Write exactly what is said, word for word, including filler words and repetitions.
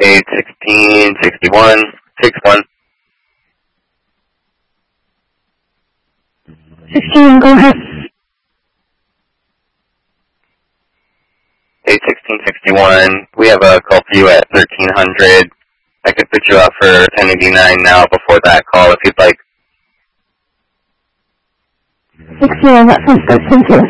eight sixteen sixty-one, six one. sixteen, go ahead. eight sixteen sixty-one, we have a call for you at thirteen hundred. I could put you out for ten eighty-nine now before that call if you'd like. six zero, that sounds good, thank you.